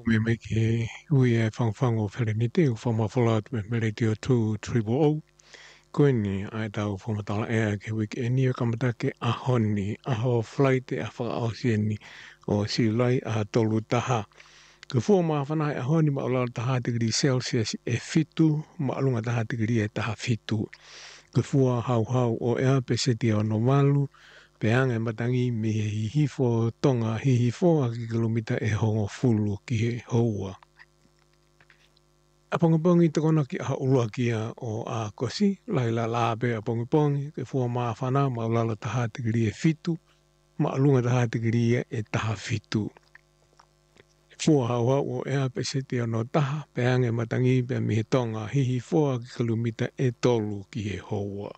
me ke ui e whangwhango wharenite o whamawhala me meretio 2 koe ni ai tau whamatala ea ke wiki e nia kamata ke ahoni aho flight e a whakaosia ni o siulai a tolu taha. Ke fua maa whanai ahoni ma ola taha tigiri Celsius e fitu ma alunga taha tigiri e taha fitu. Ke fua hau o ea peseti o no malu pe ange matangi me hihifo tonga hihifo a ki kilomita e hongo fulu ki he houa. A pongipongi te kona ki aha ulua kia o a kosi, laila laabe a pongipongi, ke fua maa whana ma ulala taha tigiri e fitu, ma alunga taha tigiri e taha fitu. Fua haua o ea peseti o no taha, pe ange matangi pe mihe tonga hihifo a ki kilomita e tolu ki he houa.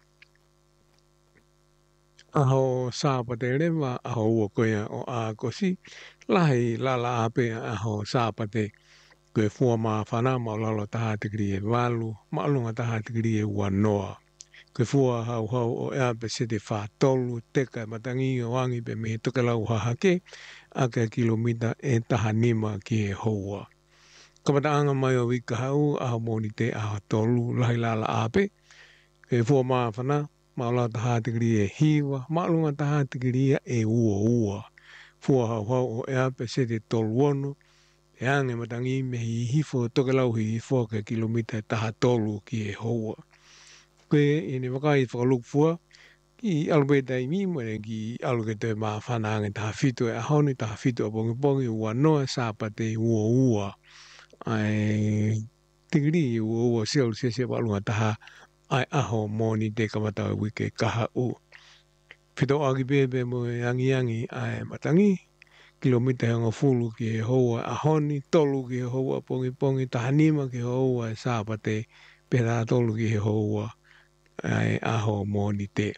Aho sāpate rewa aho ua koea o a kosi, lahi lala ape aho sāpate koe fua maa whana ma lalo taha tigiri e walu, ma alunga taha tigiri e wanoa. Koe fua hau o ea pe sete wha tolu, teka matangi o wangi pe me toke lau hahake, ake kilomita e taha nima ki e houa. Kamataanga mai o wika hau aho moni te aho tolu, lahi lala ape, koe fua maa whana, maula taha tigiri e hiwa, maalunga taha tigiri e ua. Fua hau o ea pe sete toluono, e ange matangi me hifo, toke lau hifo ke kilomita taha tolu ki e houa. Koe ine wakai whakaluk fua, ki alubeta i mi mwere ki alukete maa whanaange taha fitu e ahoni, taha fitu a pongi ua noa sāpate ua. Ai tigiri ua Celsius e maalunga taha ai aho moni te kamata wike kaha u. Whito agi bebe mo angi ai matangi, kilomita hanga fulu ki he houa ahoni, tolu ki he houa pongi, tahanima ki he houa e sāpate, pera tolu ki he houa ai aho moni te.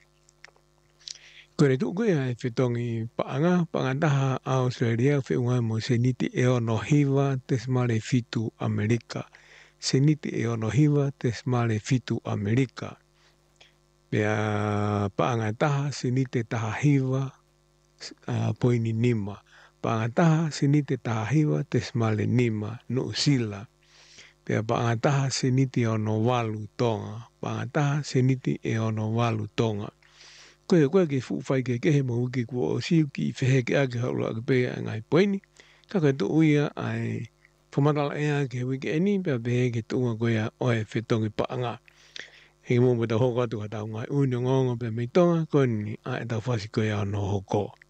Kore tu koe ai whitongi paanga a Australia, whiunga mo se niti e ono hiwa te smale fitu Amerika. Se niti e ono hiwa te smale fitu Amerika. Pea paanga taha se nite taha hiwa poini nima. Paanga taha se nite taha hiwa te smale nima no sila. Pea paanga taha se niti e ono walu tonga. Paanga taha se niti e ono walu tonga. Koe ki fuwhai ke kehe mo wiki kua o siu ki whehe ke ake haula ake pea ngai poini. Kaka tu uia ai whamatala ea ke wiki eni pea pehe ke tunga koea oe whitongi paanga. Hei mō mata hoko atu hatau ngai uni ngonga pea mei tonga koe ni a e tau whasi koea no hoko.